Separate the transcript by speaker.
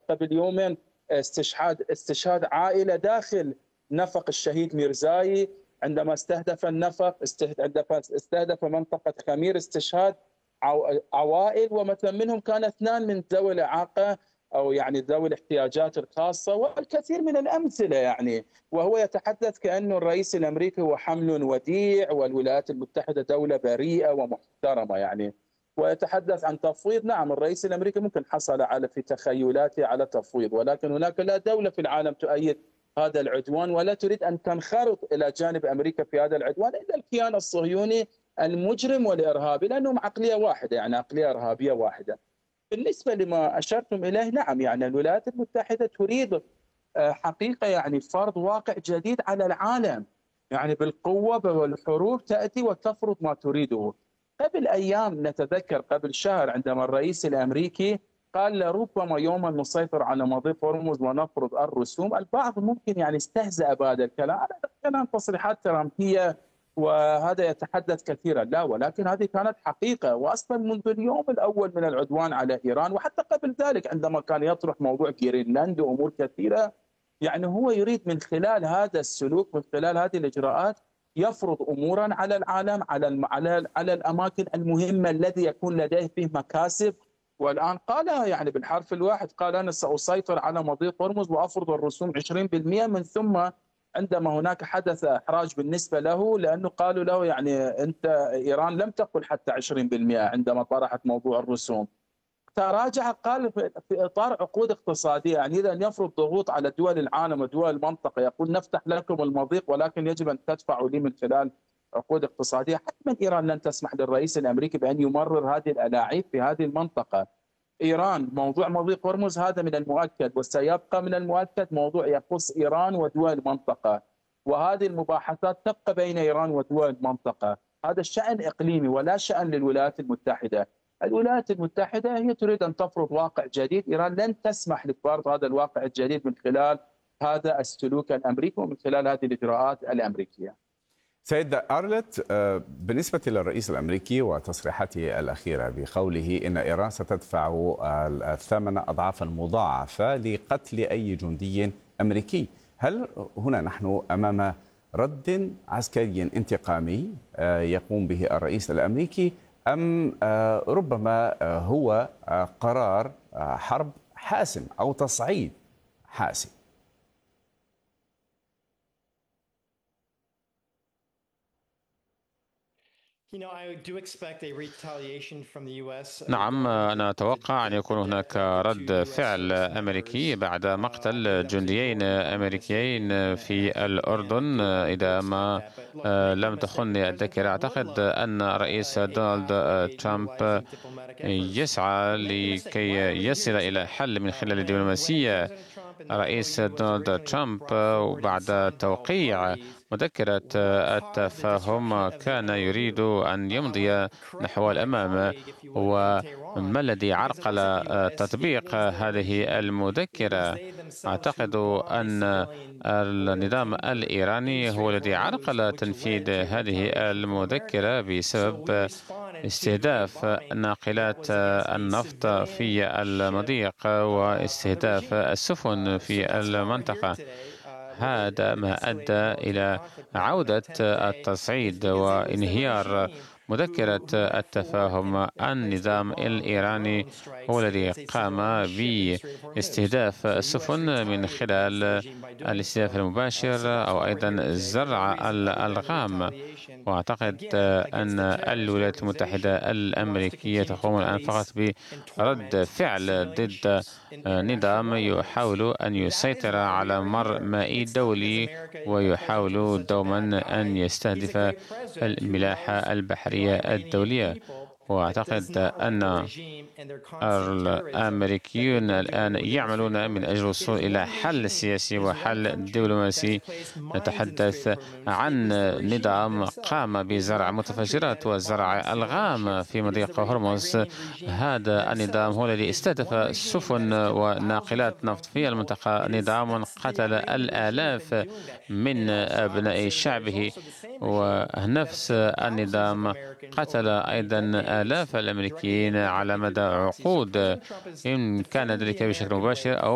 Speaker 1: قبل يومين استشهاد عائلة داخل نفق الشهيد ميرزاي عندما استهدف النفق، استهدف منطقة خمير، استشهاد عوائل، ومثلا منهم كان 2 من ذوي الإعاقة أو يعني ذوي الاحتياجات الخاصة، والكثير من الأمثلة يعني. وهو يتحدث كأنه الرئيس الأمريكي هو حمل وديع والولايات المتحدة دولة بريئة ومحترمة يعني. ويتحدث عن تفويض. نعم، الرئيس الأمريكي ممكن حصل على في تخيلاته على تفويض، ولكن هناك لا دولة في العالم تؤيد هذا العدوان ولا تريد أن تنخرط إلى جانب أمريكا في هذا العدوان إلا الكيان الصهيوني المجرم والإرهابي، لأنهم عقلية واحدة، يعني عقلية إرهابية واحدة. بالنسبة لما أشرتم إليه، نعم، يعني الولايات المتحدة تريد حقيقة يعني فرض واقع جديد على العالم، يعني بالقوة والحروب تأتي وتفرض ما تريده. قبل أيام نتذكر قبل شهر عندما الرئيس الأمريكي قال لربما يوما نسيطر على مضيق هرمز ونفرض الرسوم. البعض ممكن يعني استهزأ بهذا الكلام، هذا كلام تصريحات ترامبية وهذا يتحدث كثيرا. لا، ولكن هذه كانت حقيقة، وأصلا منذ اليوم الأول من العدوان على إيران، وحتى قبل ذلك عندما كان يطرح موضوع جرينلاند وأمور كثيرة، يعني هو يريد من خلال هذا السلوك، من خلال هذه الإجراءات، يفرض أمورا على العالم، على الأماكن المهمة الذي يكون لديه فيه مكاسب. والآن قال يعني بالحرف الواحد، قال أنا سأسيطر على مضيق هرمز وأفرض الرسوم 20%. من ثم عندما هناك حدث إحراج بالنسبة له، لأنه قالوا له يعني أنت إيران لم تقل حتى 20% عندما طرحت موضوع الرسوم، تراجع قال في إطار عقود اقتصادية، يعني إذا يفرض ضغوط على دول العالم ودول المنطقة، يقول نفتح لكم المضيق ولكن يجب أن تدفعوا لي من خلال عقود اقتصادية. حتما إيران لن تسمح للرئيس الأمريكي بأن يمرر هذه الألاعيب في هذه المنطقة. إيران موضوع مضيق هرمز هذا من المؤكد وسيبقى من المؤكد موضوع يخص إيران ودول المنطقة، وهذه المباحثات تبقى بين إيران ودول المنطقة. هذا الشأن إقليمي ولا شأن للولايات المتحدة. الولايات المتحدة هي تريد أن تفرض واقع جديد، إيران لن تسمح لفرض هذا الواقع الجديد من خلال هذا السلوك الأمريكي ومن خلال هذه الإجراءات الأمريكية.
Speaker 2: سيد أرلت، بالنسبة للرئيس الأمريكي وتصريحاته الأخيرة بقوله إن إيران ستدفع الثمن أضعافا مضاعفة لقتل أي جندي أمريكي، هل هنا نحن أمام رد عسكري انتقامي يقوم به الرئيس الأمريكي، أم ربما هو قرار حرب حاسم أو تصعيد حاسم؟
Speaker 3: نعم، أنا أتوقع أن يكون هناك رد فعل أمريكي بعد مقتل جنديين أمريكيين في الأردن. إذا ما لم تخني الذاكرة، أعتقد أن الرئيس دونالد ترامب يسعى لكي يصل إلى حل من خلال الدبلوماسية. الرئيس دونالد ترامب بعد توقيع مذكرة التفاهم كان يريد أن يمضي نحو الأمام، وما الذي عرقل تطبيق هذه المذكرة؟ أعتقد أن النظام الإيراني هو الذي عرقل تنفيذ هذه المذكرة بسبب استهداف ناقلات النفط في المضيق واستهداف السفن في المنطقة. هذا ما أدى إلى عودة التصعيد وانهيار مذكرة التفاهم. النظام الإيراني هو الذي قام باستهداف السفن من خلال الاستهداف المباشر أو أيضا زرع الألغام. وأعتقد أن الولايات المتحدة الأمريكية تقوم الآن فقط برد فعل ضد نظام يحاول أن يسيطر على مر مائي دولي ويحاول دوما أن يستهدف الملاحة البحرية الدولية. وأعتقد أن الأمريكيون الآن يعملون من أجل الوصول إلى حل سياسي وحل دبلوماسي. نتحدث عن نظام قام بزرع متفجرات وزرع ألغام في مضيق هرمز. هذا النظام هو الذي استهدف سفن وناقلات نفط في المنطقة، نظام قتل الآلاف من أبناء شعبه، ونفس النظام قتل أيضا آلاف الأمريكيين على مدى عقود، إن كان ذلك بشكل مباشر أو